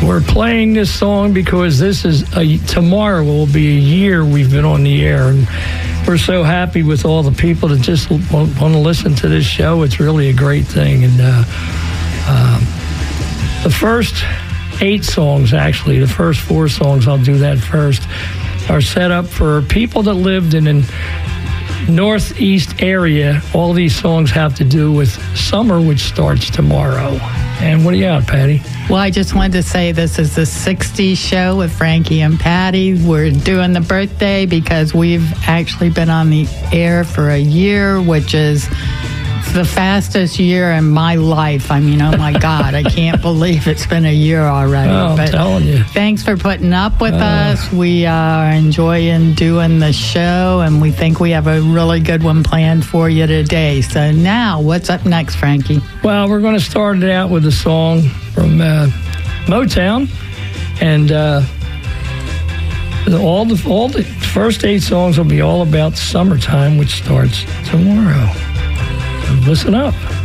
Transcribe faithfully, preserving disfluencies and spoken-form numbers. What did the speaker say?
we're playing this song because this is a, tomorrow will be a year we've been on the air, and we're so happy with all the people that just want, want to listen to this show. It's really a great thing. And uh, um, the first eight songs, actually, the first four songs, I'll do that first, are set up for people that lived in an northeast area. All these songs have to do with summer, which starts tomorrow. And what do you got, Patty? Well, I just wanted to say this is the sixties show with Frankie and Patty. We're doing the birthday because we've actually been on the air for a year, which is the fastest year in my life. I mean, oh my God, I can't believe it's been a year already. Oh, I'm but telling you. Thanks for putting up with uh, us. We are enjoying doing the show, and we think we have a really good one planned for you today. So now, what's up next, Frankie? Well, we're going to start it out with a song from uh, Motown, and uh, all the all the first eight songs will be all about summertime, which starts tomorrow. Listen up.